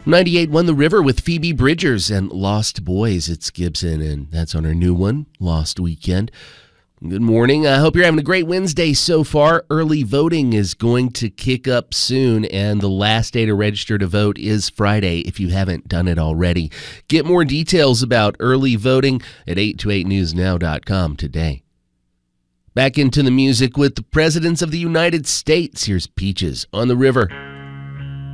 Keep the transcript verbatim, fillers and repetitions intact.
ninety-eight won the river with Phoebe Bridgers and Lost Boys. It's Gibson, and that's on her new one, Lost Weekend. Good morning. I hope you're having a great Wednesday so far. Early voting is going to kick up soon, and the last day to register to vote is Friday if you haven't done it already. Get more details about early voting at eight two eight news now dot com today. Back into the music with the Presidents of the United States. Here's Peaches on the River.